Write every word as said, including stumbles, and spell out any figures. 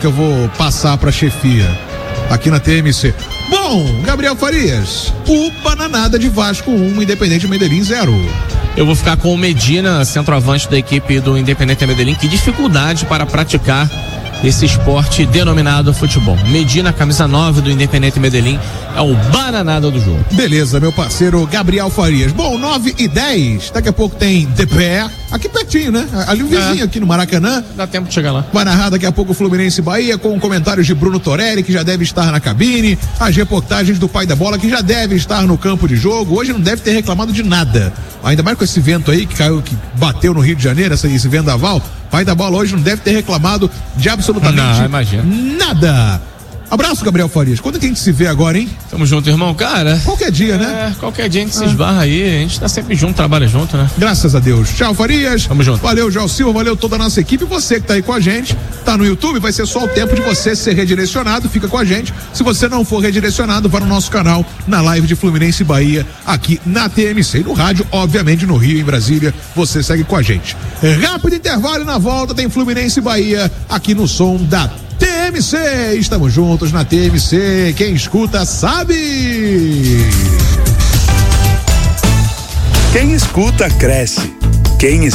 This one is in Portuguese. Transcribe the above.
que eu vou passar pra chefia aqui na T M C. Bom, Gabriel Farias, o Bananada de Vasco um, Independente Medellín zero. Eu vou ficar com o Medina, centroavante da equipe do Independente Medellín. Que dificuldade para praticar esse esporte denominado futebol. Medina, camisa nove do Independente Medellín, é o bananada do jogo. Beleza, meu parceiro Gabriel Farias. Bom, nove e dez, daqui a pouco tem D P E, aqui pertinho, né? Ali o vizinho, é. aqui no Maracanã. Dá tempo de chegar lá. Vai narrar daqui a pouco o Fluminense Bahia, com comentários de Bruno Torelli, que já deve estar na cabine, as reportagens do pai da bola, que já deve estar no campo de jogo. Hoje não deve ter reclamado de nada. Ainda mais com esse vento aí que caiu, que bateu no Rio de Janeiro, esse, esse vendaval. Pai da bola hoje não deve ter reclamado de absolutamente não, nada. Abraço, Gabriel Farias. Quando é que a gente se vê agora, hein? Tamo junto, irmão, cara. Qualquer dia, né? É, qualquer dia a gente ah. se esbarra aí, a gente tá sempre junto, trabalha junto, né? Graças a Deus. Tchau, Farias. Tamo junto. Valeu, João Silva, valeu toda a nossa equipe. Você que tá aí com a gente, tá no YouTube, vai ser só o tempo de você ser redirecionado, fica com a gente. Se você não for redirecionado, vá no nosso canal, na live de Fluminense Bahia, aqui na T M C. E no rádio, obviamente, no Rio, em Brasília, você segue com a gente. Rápido intervalo e na volta tem Fluminense Bahia, aqui no som da T M C, estamos juntos na T M C, quem escuta sabe. Quem escuta cresce, quem